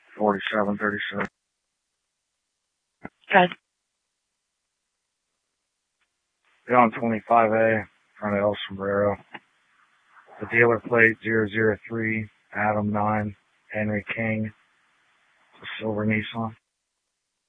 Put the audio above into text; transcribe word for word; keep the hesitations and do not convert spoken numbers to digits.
forty-seven thirty-seven. Okay. Beyond twenty-five A, front of El Sombrero. The dealer plate zero zero three, Adam nine, Henry King. It's a silver Nissan.